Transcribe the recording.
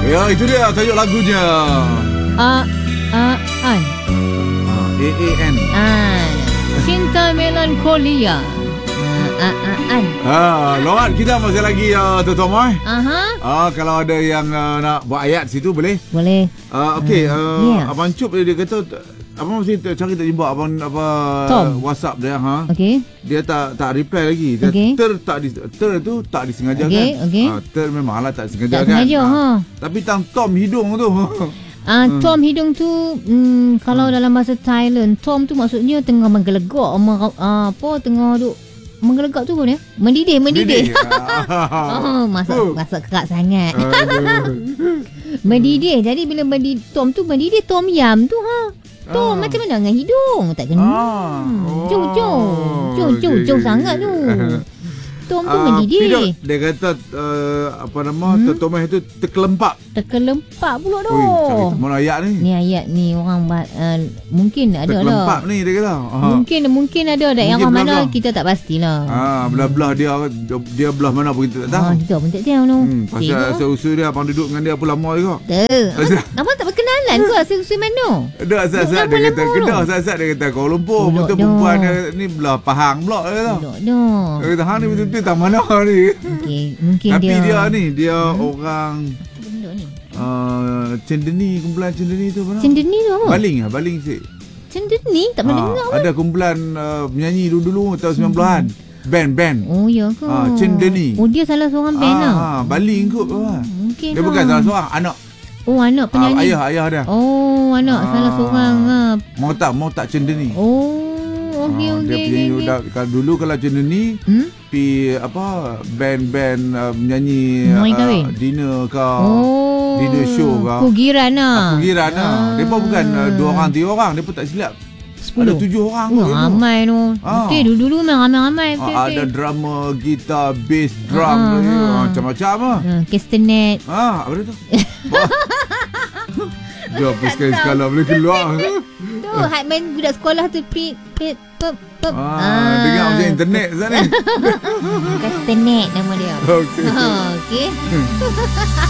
Ya, itu dia tajuk lagunya. An. A-A-N. Cinta Melankolia. An. Lorat kita masih lagi Tuan Mai. Aha. Kalau ada yang nak buat ayat situ boleh. Boleh. Okey, yes. Abang Cup dia kata abang mesti cari tak jumpa abang Tom. WhatsApp dia Okey. Dia tak reply lagi. Dia Okey. ter tu tak disengaja Okey, kan. okey. Ter memanglah tak sengaja Tak kan. sengaja, Tapi tang Tom hidung tu. Tom hidung tu kalau dalam bahasa Thailand, Tom tu maksudnya tengah menggelegak, tengah duk menggelegak tu pun ya. Mendidih. Masak kerak sangat. Mendidih. Jadi bila Tom tu mendidih, Tom yam tu Tom macam mana dengan hidung? Tak kena. Jauh sangat tu. Tom tu mendidih. Dia kata Tomah itu terkelempak pula tu. Ui, mana ayat ni? Ni ayat ni orang mungkin ada lah. Terkelempak ni dia kata. Mungkin ada yang orang mana kita tak pastilah. Belah-belah dia belah mana pun kita tak tahu. Kita pun tak tahu tu. Pasal asal-usul dia abang duduk dengan dia apa lama juga. Abang tak berkenalan ke asal-usul mana? Ada asal-asal dia kata Kedah, asal-asal dia kata Kuala Lumpur. Betul perempuan dia ni belah Pahang pula dia kata. Dia kata hang ni betul-betul tak mana ni. Mungkin tapi dia dia orang Cendeni, kumpulan Cendeni tu mana? Cendeni tu apa? Baling sih. Cendeni tak pernah dengar pun. Ada kumpulan menyanyi dulu tahun 90-an. Band. Oh ya ke? Cendeni. Oh dia salah seorang band lah. Baling kot. Mungkin dia bukan salah seorang, anak. Oh anak penyanyi. Ayah dia. Oh anak salah seorang. Mau tak Cendeni. Okey. Kalau dulu kalau Cendeni pi band menyanyi dinner ke dinner show ke Kugiran lah. Depa bukan 2 orang 3 orang, depa tak silap 10. Ada 7 orang kot. Ramai tu. Okey dulu memang ramai. Ada drama, gitar, bass, drum, macam-macam lah. Castanet. Apa dia tu? Jom sekali-sekala boleh keluar. Tu main budak sekolah tu dengar macam internet sana. Castanet nama dia. Okey.